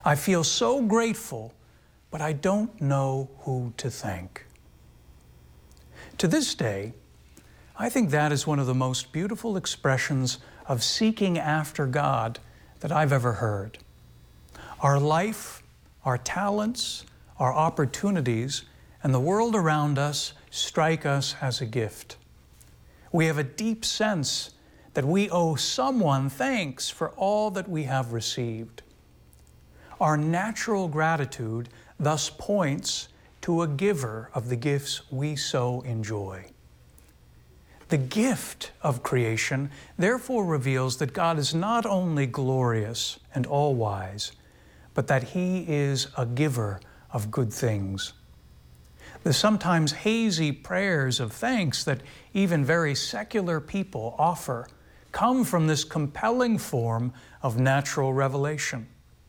I feel so grateful, but I don't know who to thank. To this day, I think that is one of the most beautiful expressions of seeking after God that I've ever heard. Our life, our talents, our opportunities, and the world around us strike us as a gift. We have a deep sense that we owe someone thanks for all that we have received. Our natural gratitude thus points to a giver of the gifts we so enjoy. The gift of creation therefore reveals that God is not only glorious and all-wise, but that He is a giver of good things. The sometimes hazy prayers of thanks that even very secular people offer come from this compelling form of natural revelation.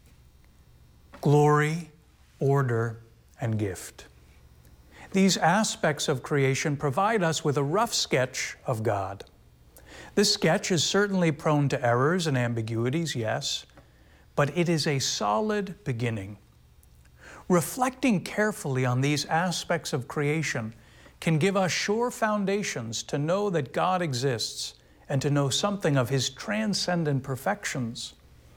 Glory, order, and gift. These aspects of creation provide us with a rough sketch of God. This sketch is certainly prone to errors and ambiguities, yes, but it is a solid beginning. Reflecting carefully on these aspects of creation can give us sure foundations to know that God exists and to know something of His transcendent perfections.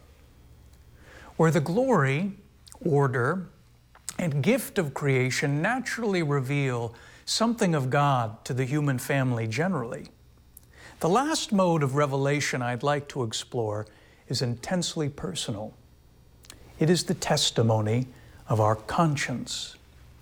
Where the glory, order, and gift of creation naturally reveal something of God to the human family generally, the last mode of revelation I'd like to explore is intensely personal. It is the testimony of our conscience.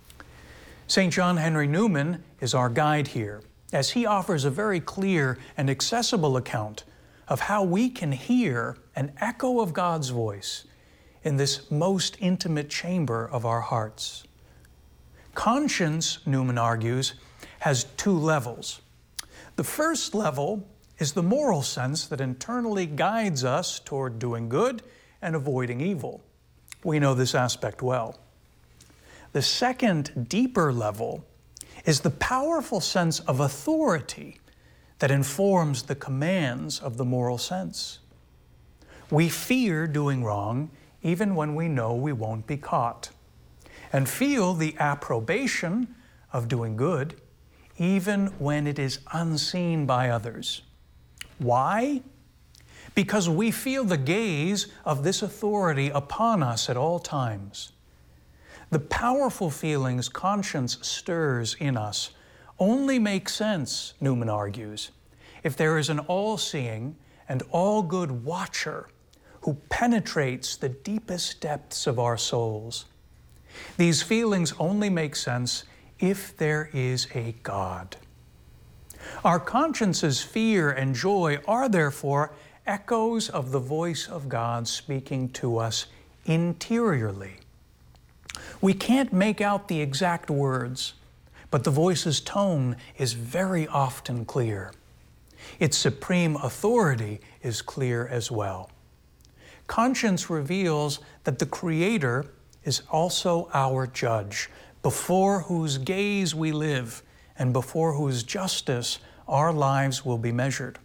St. John Henry Newman is our guide here, as he offers a very clear and accessible account of how we can hear an echo of God's voice in this most intimate chamber of our hearts. Conscience, Newman argues, has two levels. The first level is the moral sense that internally guides us toward doing good and avoiding evil. We know this aspect well. The second, deeper level is the powerful sense of authority that informs the commands of the moral sense. We fear doing wrong even when we know we won't be caught, and feel the approbation of doing good even when it is unseen by others. Why? Because we feel the gaze of this authority upon us at all times. The powerful feelings conscience stirs in us only make sense, Newman argues, if there is an all-seeing and all-good watcher who penetrates the deepest depths of our souls. These feelings only make sense if there is a God. Our conscience's fear and joy are therefore echoes of the voice of God speaking to us interiorly. We can't make out the exact words, but the voice's tone is very often clear. Its supreme authority is clear as well. Conscience reveals that the Creator is also our judge, before whose gaze we live and before whose justice our lives will be measured.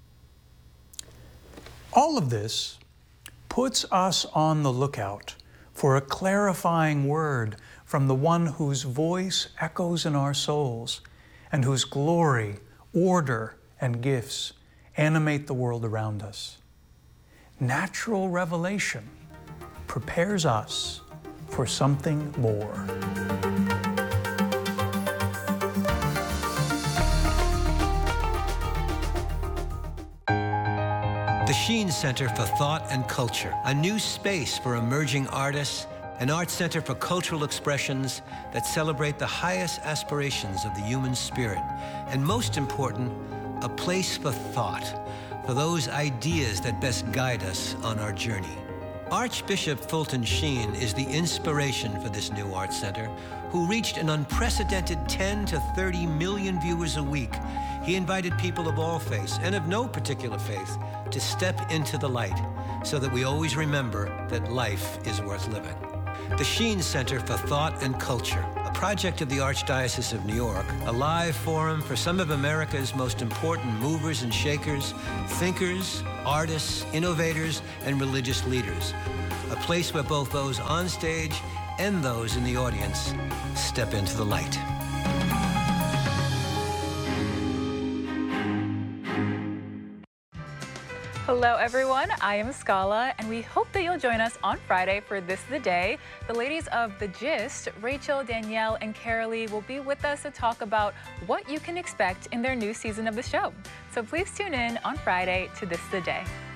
All of this puts us on the lookout for a clarifying word from the one whose voice echoes in our souls and whose glory, order, and gifts animate the world around us. Natural revelation prepares us for something more. The Sheen Center for Thought and Culture, a new space for emerging artists, an art center for cultural expressions that celebrate the highest aspirations of the human spirit, and most important, a place for thought, for those ideas that best guide us on our journey. Archbishop Fulton Sheen is the inspiration for this new art center, who reached an unprecedented 10 to 30 million viewers a week. He invited people of all faiths and of no particular faith to step into the light so that we always remember that life is worth living. The Sheen Center for Thought and Culture, a project of the Archdiocese of New York, a live forum for some of America's most important movers and shakers, thinkers, artists, innovators, and religious leaders, a place where both those on stage and those in the audience step into the light. Hello everyone, I am Scala, and we hope that you'll join us on Friday for This Is the Day. The ladies of The Gist, Rachel, Danielle, and Carolee will be with us to talk about what you can expect in their new season of the show. So please tune in on Friday to This Is the Day.